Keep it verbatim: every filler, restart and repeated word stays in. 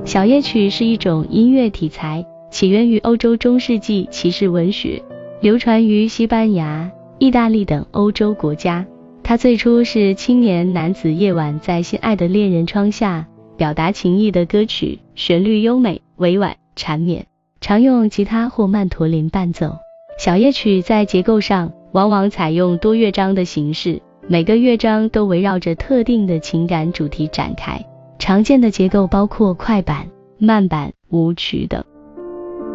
小夜曲是一种音乐题材，起源于欧洲中世纪骑士文学，流传于西班牙、意大利等欧洲国家。它最初是青年男子夜晚在心爱的恋人窗下表达情意的歌曲，旋律优美、委婉、缠绵，常用吉他或曼陀林伴奏。小夜曲在结构上往往采用多乐章的形式，每个乐章都围绕着特定的情感主题展开。常见的结构包括快板、慢板、舞曲等。